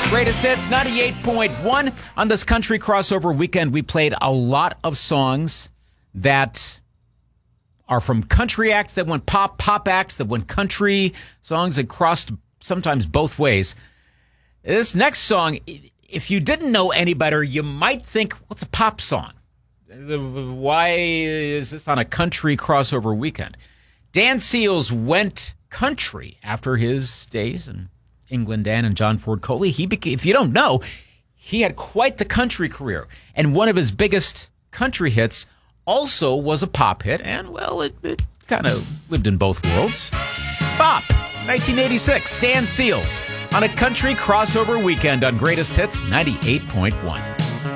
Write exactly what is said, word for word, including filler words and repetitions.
Greatest Hits ninety-eight point one. On this country crossover weekend, we played a lot of songs that are from country acts that went pop, pop acts that went country, songs that crossed sometimes both ways. This next song, if you didn't know any better, you might think, well, it's a pop song. Why is this on a country crossover weekend? Dan Seals went country after his days in England Dan and John Ford Coley. He became, if you don't know, he had quite the country career. And one of his biggest country hits also was a pop hit. And, well, it, it kind of lived in both worlds. Bop, nineteen eighty-six, Dan Seals on a country crossover weekend on Greatest Hits ninety-eight point one.